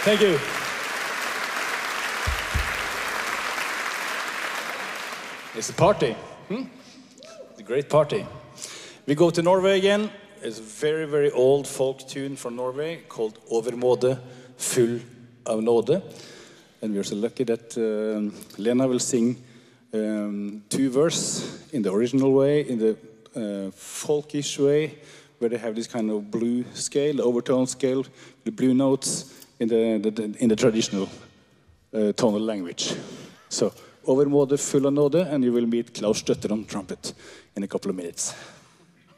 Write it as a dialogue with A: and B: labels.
A: Thank you. It's a party. It's a great party. We go to Norway again. It's a very, very old folk tune from Norway called Overmåde, full av nåde. And we are so lucky that Lena will sing 2 verses in the original way, in the folkish way, where they have this kind of blue scale, overtone scale, the blue notes in the traditional tonal language. So, Overmåde, full av nåde, and you will meet Klaus Støtter on trumpet in a couple of minutes.